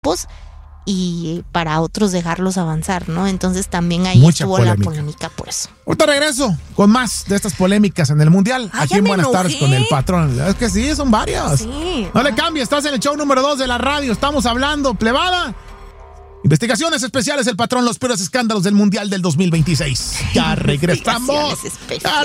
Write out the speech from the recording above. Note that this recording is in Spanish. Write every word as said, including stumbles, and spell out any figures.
y para otros dejarlos avanzar, ¿no? Entonces también ahí Mucha estuvo polémica. la polémica por eso. Ahorita regreso con más de estas polémicas en el Mundial. Ah, Aquí ya en me Buenas enojé. tardes con el patrón. Es que sí, son varias. Sí. No le cambies, estás en el show número dos de la radio. Estamos hablando, plebada. Investigaciones especiales, el patrón, los peores escándalos del Mundial del dos mil veintiséis. Ya regresamos. Investigaciones especiales.